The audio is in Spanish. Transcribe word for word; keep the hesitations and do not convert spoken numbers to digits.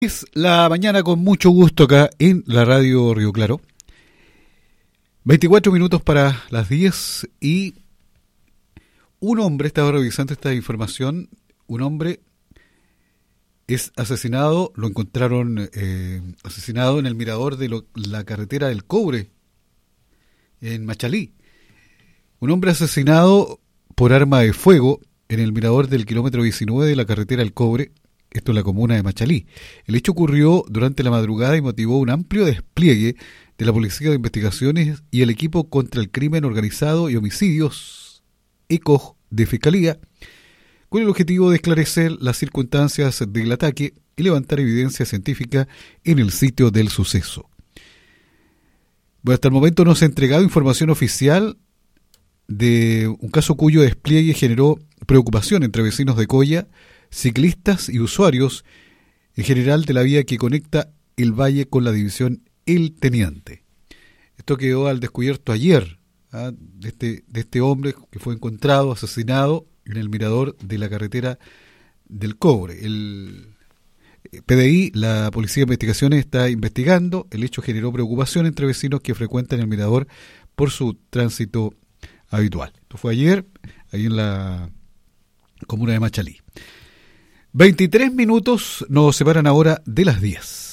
Es la mañana con mucho gusto acá en la radio Río Claro. veinticuatro minutos para las diez y un hombre, estaba revisando esta información, un hombre es asesinado, lo encontraron eh, asesinado en el mirador de lo, la carretera del Cobre, en Machalí. Un hombre asesinado por arma de fuego en el mirador del kilómetro diecinueve de la carretera del Cobre, esto en la comuna de Machalí. El hecho ocurrió durante la madrugada y motivó un amplio despliegue de la Policía de Investigaciones y el equipo contra el crimen organizado y homicidios, E C O J, de Fiscalía, con el objetivo de esclarecer las circunstancias del ataque y levantar evidencia científica en el sitio del suceso. Bueno, hasta el momento no se ha entregado información oficial de un caso cuyo despliegue generó preocupación entre vecinos de Coya, ciclistas y usuarios en general de la vía que conecta el valle con la división El Teniente. Esto quedó al descubierto ayer, ¿ah? de, este, de este hombre que fue encontrado asesinado en el mirador de la carretera del Cobre. El P D I, la Policía de Investigaciones, está investigando. El hecho generó preocupación entre vecinos que frecuentan el mirador por su tránsito habitual. Esto fue ayer, ahí en la comuna de Machalí. veintitrés minutos nos separan ahora de las diez.